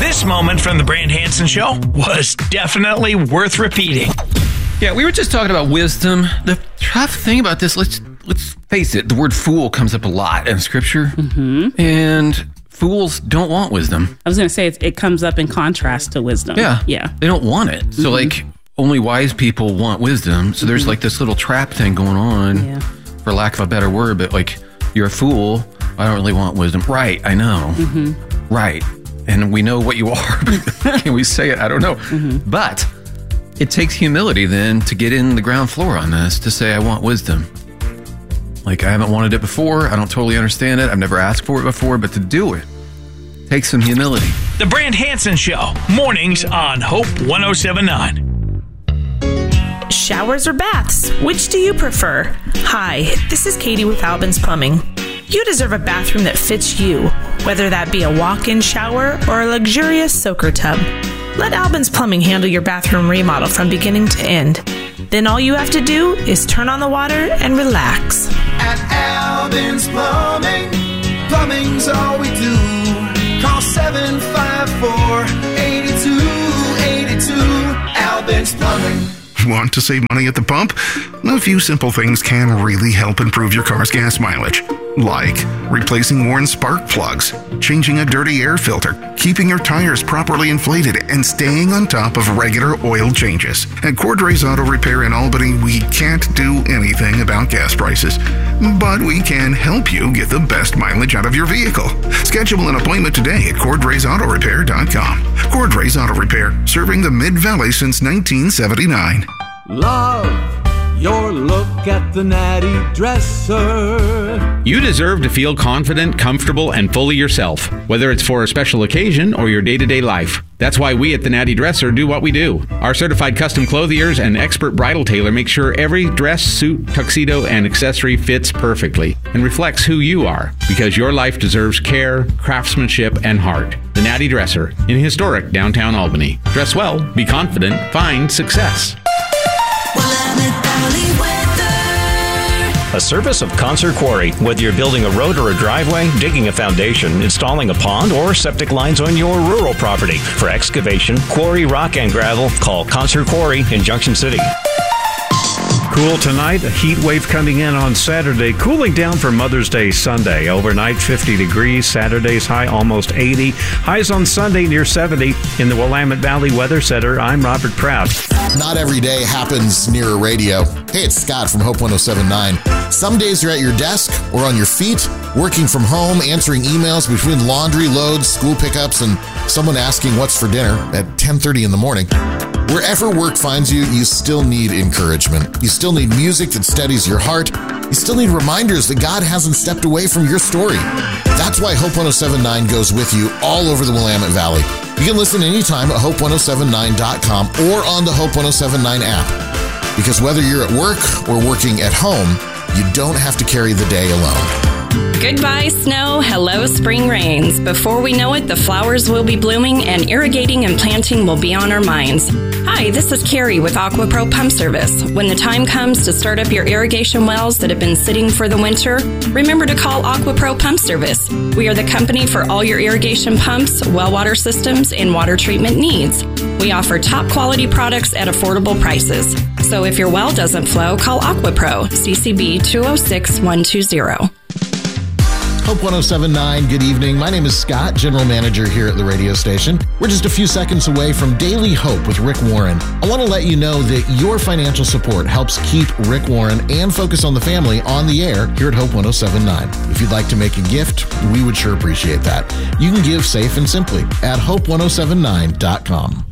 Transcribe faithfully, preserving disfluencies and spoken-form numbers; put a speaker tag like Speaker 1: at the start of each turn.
Speaker 1: This moment from the Brand Hansen Show was definitely worth repeating.
Speaker 2: Yeah, we were just talking about wisdom. The tough thing about this, let's let's face it, the word fool comes up a lot in Scripture.
Speaker 3: Mm-hmm.
Speaker 2: And fools don't want wisdom.
Speaker 3: I was going to say it, it comes up in contrast to wisdom.
Speaker 2: Yeah.
Speaker 3: Yeah.
Speaker 2: They don't want it. So,
Speaker 3: Mm-hmm.
Speaker 2: like, only wise people want wisdom. So there's, like, this little trap thing going on,
Speaker 3: Yeah.
Speaker 2: for lack of a better word. But, like, you're a fool. I don't really want wisdom. Right, I know.
Speaker 3: Mm-hmm.
Speaker 2: Right. And we know what you are. Can we say it? I don't know.
Speaker 3: Mm-hmm.
Speaker 2: But it takes humility then to get in the ground floor on this, to say, I want wisdom. Like, I haven't wanted it before. I don't totally understand it. I've never asked for it before. But to do it takes some humility.
Speaker 1: The Brand Hansen Show, mornings on Hope one oh seven point nine.
Speaker 4: Showers or baths? Which do you prefer? Hi, this is Katie with Albin's Plumbing. You deserve a bathroom that fits you, whether that be a walk-in shower or a luxurious soaker tub. Let Albin's Plumbing handle your bathroom remodel from beginning to end. Then all you have to do is turn on the water and relax.
Speaker 5: At Albin's Plumbing, plumbing's all we do. Call seven five four, eight two eight two. Albin's Plumbing.
Speaker 6: Want to save money at the pump? A few simple things can really help improve your car's gas mileage. Like replacing worn spark plugs, changing a dirty air filter, keeping your tires properly inflated, and staying on top of regular oil changes. At Cordray's Auto Repair in Albany, we can't do anything about gas prices, but we can help you get the best mileage out of your vehicle. Schedule an appointment today at Cordrays Auto Repair dot com. Cordrays Auto Repair, serving the Mid-Valley since nineteen seventy-nine.
Speaker 7: Love your look at the Natty Dresser.
Speaker 8: You deserve to feel confident, comfortable, and fully yourself, whether it's for a special occasion or your day-to-day life. That's why we at the Natty Dresser do what we do. Our certified custom clothiers and expert bridal tailor make sure every dress, suit, tuxedo, and accessory fits perfectly and reflects who you are, because your life deserves care, craftsmanship, and heart. The Natty Dresser in historic downtown Albany. Dress well, be confident, find success.
Speaker 9: A service of Concert Quarry. Whether you're building a road or a driveway, digging a foundation, installing a pond, or septic lines on your rural property. For excavation, quarry, rock, and gravel, call Concert Quarry in Junction City.
Speaker 10: Cool tonight, a heat wave coming in on Saturday, cooling down for Mother's Day Sunday. Overnight fifty degrees, Saturday's high almost eighty. Highs on Sunday near seventy. In the Willamette Valley Weather Center, I'm Robert Pratt.
Speaker 11: Not every day happens near a radio. Hey, it's Scott from Hope one oh seven point nine. Some days you're at your desk or on your feet, working from home, answering emails between laundry loads, school pickups, and someone asking what's for dinner at ten thirty in the morning. Wherever work finds you, you still need encouragement. You still need music that steadies your heart. You still need reminders that God hasn't stepped away from your story. That's why Hope one oh seven point nine goes with you all over the Willamette Valley. You can listen anytime at hope one oh seven nine dot com or on the Hope one oh seven nine app. Because whether you're at work or working at home, you don't have to carry the day alone.
Speaker 12: Goodbye, snow. Hello, spring rains. Before we know it, the flowers will be blooming and irrigating and planting will be on our minds. Hi, this is Carrie with AquaPro Pump Service. When the time comes to start up your irrigation wells that have been sitting for the winter, remember to call AquaPro Pump Service. We are the company for all your irrigation pumps, well water systems, and water treatment needs. We offer top quality products at affordable prices. So if your well doesn't flow, call AquaPro, C C B two oh six one two zero.
Speaker 11: Hope one oh seven point nine, good evening. My name is Scott, General Manager here at the radio station. We're just a few seconds away from Daily Hope with Rick Warren. I want to let you know that your financial support helps keep Rick Warren and Focus on the Family on the air here at Hope one oh seven point nine. If you'd like to make a gift, we would sure appreciate that. You can give safe and simply at hope one oh seven nine dot com.